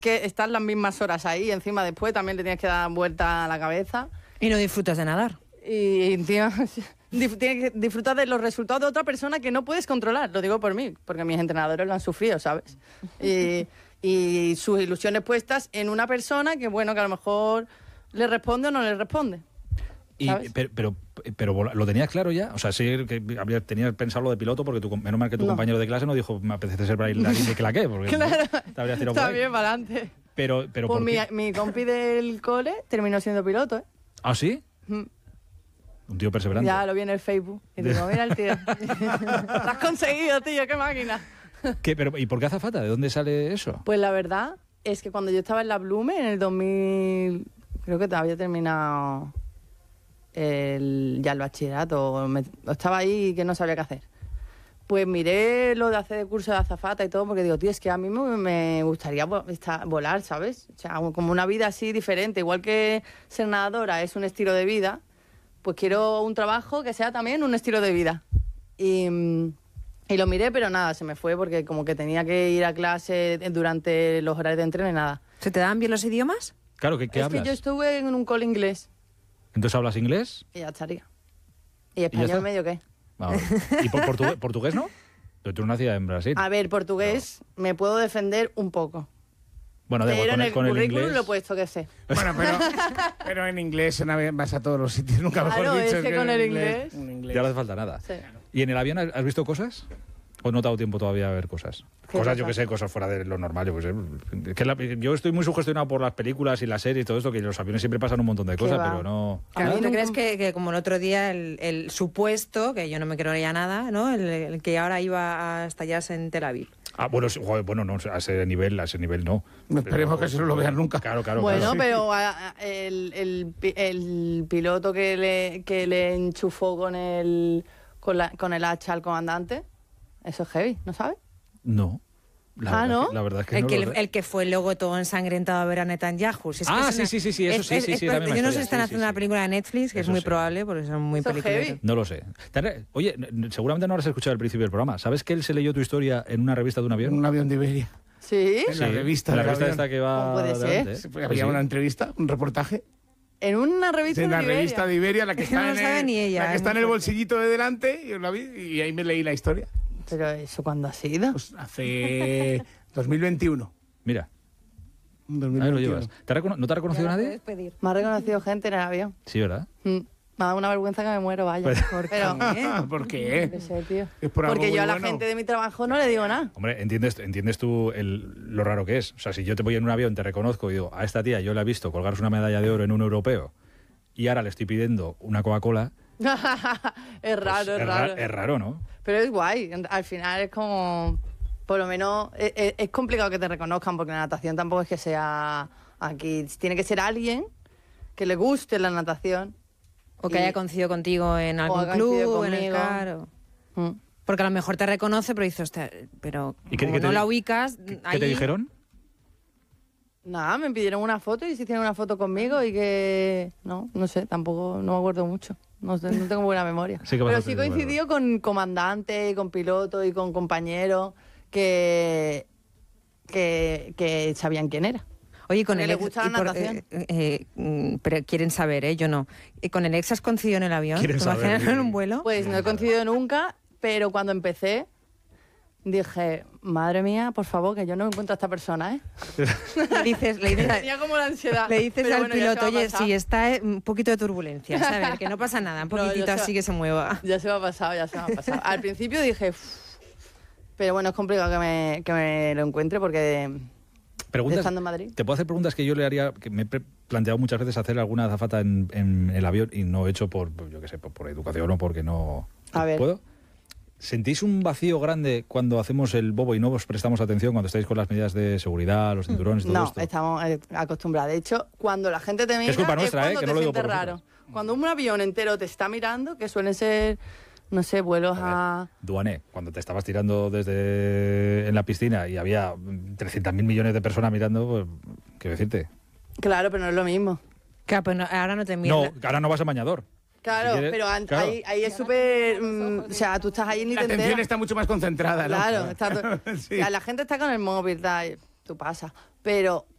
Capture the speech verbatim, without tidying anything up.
que estás las mismas horas ahí, encima después también le tienes que dar vuelta a la cabeza. Y no disfrutas de nadar. Y encima tienes que disfrutar de los resultados de otra persona que no puedes controlar, lo digo por mí, porque mis entrenadores lo han sufrido, ¿sabes? Y, y sus ilusiones puestas en una persona que, bueno, que a lo mejor le responde o no le responde. Y, pero, pero, pero ¿lo tenías claro ya? O sea, sí que había, tenías pensado lo de piloto porque tu, menos mal que tu no. compañero de clase no dijo me apetece ser bailarín de claqué, porque claro, te habrías tirado está bien para adelante. Pero, pero pues ¿por mi, qué? mi compi del cole terminó siendo piloto, ¿eh? ¿Ah, sí? Mm. Un tío perseverante. Ya lo vi en el Facebook y digo, mira el tío. Lo has conseguido, tío, qué máquina. ¿Qué, pero, ¿Y por qué azafata? ¿De dónde sale eso? Pues la verdad es que cuando yo estaba en la Blume, en el dos mil, creo que había terminado el, ya el bachillerato, o, me, o estaba ahí y que no sabía qué hacer. Pues miré lo de hacer el curso de azafata y todo, porque digo, tío, es que a mí me, me gustaría volar, ¿sabes? O sea, como una vida así diferente. Igual que ser nadadora es un estilo de vida, pues quiero un trabajo que sea también un estilo de vida. Y, y lo miré, pero nada, se me fue porque como que tenía que ir a clase durante los horarios de entreno y nada. ¿Se te dan bien los idiomas? Claro, ¿qué, qué es hablas? Es que yo estuve en un cole inglés. ¿Entonces hablas inglés? Y ya estaría. ¿Y español ¿Y medio qué? Vamos. ¿Y por, portugués, portugués no? Pero tú nacías en Brasil. A ver, portugués no. Me puedo defender un poco. Bueno, de pero igual, con en el, el, con el currículum inglés... lo he puesto que sé. Bueno, pero, pero en inglés vas a todos los sitios, nunca mejor claro, dicho. Es que, que con el inglés, inglés, inglés... Ya no hace falta nada. Sí. ¿Y en el avión has visto cosas? ¿O no te ha dado tiempo todavía a ver cosas? Cosas, cosa? yo que sé, cosas fuera de lo normal. Yo, que sé. Es que la, yo estoy muy sugestionado por las películas y las series y todo esto, que en los aviones siempre pasan un montón de cosas, pero no... Claro, ¿tú crees que, que como el otro día el, el supuesto, que yo no me creo ya nada, ¿no? El, el que ahora iba a estallarse en Tel Aviv? Ah, bueno, joder, bueno, no, a ese nivel, a ese nivel no. No esperemos pero, que eso no lo vean nunca. Claro, claro. Bueno, claro. pero a, a, el, el, el piloto que le, que le enchufó con el, con, la, con el hacha al comandante, eso es heavy, ¿no sabes? No. La ah, ¿no? Que, la verdad es que el no que, lo sé. El que fue luego todo ensangrentado a ver a Netanyahu. Si es ah, que sí, una, sí, sí, sí, eso es, sí, es, sí, sí. Es, yo no sé si están sí, haciendo sí, una sí. película de Netflix, que eso es muy sí. probable, porque son muy peliculeros. No lo sé. Oye, seguramente no habrás escuchado el principio del programa. ¿Sabes que él se leyó tu historia en una revista de un avión? En un avión de Iberia. ¿Sí? En la sí, revista. En la revista esta que va... ¿Cómo puede ser? Delante, ¿eh? Había sí. una entrevista, un reportaje. En una revista en de la Iberia. revista de Iberia, la que está, no en, sabe el, ni ella, la que ¿eh? está en el bolsillito de delante, yo la vi y ahí me leí la historia. ¿Pero eso cuándo ha sido? Pues hace dos mil veintiuno. Mira. dos mil veintiuno. Ahí lo llevas. ¿Te recono- ¿No te ha reconocido nadie? Me ha reconocido gente en el avión. Sí, ¿verdad? Mm. Me ha dado una vergüenza que me muero, vaya. Pues, ¿Por pero, qué? ¿Por qué? No sé, tío. Es por Porque algo yo a la bueno. gente de mi trabajo no le digo nada. Hombre, entiendes, entiendes tú el, lo raro que es. O sea, si yo te voy en un avión, te reconozco y digo, a esta tía yo la he visto colgarse una medalla de oro en un europeo y ahora le estoy pidiendo una Coca-Cola. es raro, pues es raro. Es, ra- es raro, ¿no? Pero es guay. Al final es como... Por lo menos es, es, es complicado que te reconozcan porque la natación tampoco es que sea... Aquí tiene que ser alguien que le guste la natación. O que y, haya coincidido contigo en algún club, en el CAR. O... Mm. Porque a lo mejor te reconoce, pero dices, hostia, pero ¿Y qué, como qué te, no la ubicas... ¿Qué, ahí... ¿qué te dijeron? Nada, me pidieron una foto y se hicieron una foto conmigo y que... No, no sé, tampoco, no me acuerdo mucho. No, sé, no tengo buena memoria. Sí que pero sí coincidió con comandante, con piloto y con compañeros que, que, que sabían quién era. Oye, con que el le ex, gusta la por, natación. Eh, eh, pero quieren saber, ¿eh? Yo no. ¿Y con el ex has coincidido en el avión? ¿Te imaginas en un vuelo? Pues no he coincidido nunca, pero cuando empecé dije, madre mía, por favor, que yo no encuentro a esta persona, ¿eh? Le dices, le dices, Tenía como la ansiedad. Le dices pero al bueno, piloto, oye, pasar. si está un poquito de turbulencia, ¿sabes? Que no pasa nada, un poquitito no, así va, que se mueva. Ya se me ha pasado, ya se me ha pasado. Al principio dije, uff, pero bueno, es complicado que me, que me lo encuentre porque... Preguntas, estando en Madrid. ¿Te puedo hacer preguntas que yo le haría, que me he planteado muchas veces hacer alguna azafata en, en el avión y no he hecho por, yo qué sé, por, por educación o porque no... A ver. ¿Puedo? ¿Sentís un vacío grande cuando hacemos el bobo y no os prestamos atención cuando estáis con las medidas de seguridad, los cinturones, todo no, esto? No, estamos eh, acostumbrados. De hecho, cuando la gente te mira, es culpa nuestra, es ¿eh? cuando Que te no lo digo sientes por raro. vosotros. Cuando un avión entero te está mirando, que suelen ser, no sé, vuelos a... a... Duané, cuando te estabas tirando desde en la piscina y había trescientos mil millones de personas mirando, pues, quiero decirte. Claro, pero no es lo mismo. Claro, pero no, ahora no te miras. No, ahora no vas a bañador. Claro, si quieres, pero an- claro. Ahí, ahí es súper... Mm, o sea, tú estás ahí y ni La te atención enteras. está mucho más concentrada, ¿no? Claro, está to- Sí. o sea, la gente está con el móvil, tal, tú pasas. Pero